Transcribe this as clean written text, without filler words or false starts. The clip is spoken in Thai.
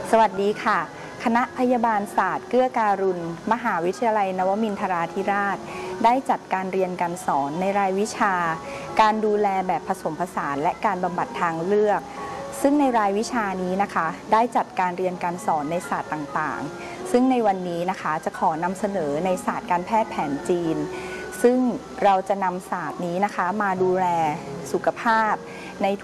สวัสดีค่ะคณะพยาบาลศาสตร์เกื้อการุณมหาวิทยาลัยนวมินทราธิราชได้จัดการเรียนการสอนในรายวิชาการดูแลแบบผสมผสานและการบำบัดทางเลือกซึ่งในรายวิชานี้นะคะได้จัดการเรียนการสอนในศาสตร์ต่างๆซึ่งในวันนี้นะคะจะขอนำเสนอในศาสตร์การแพทย์แผนจีนซึ่งเราจะนำศาสตร์นี้นะคะมาดูแลสุขภาพใน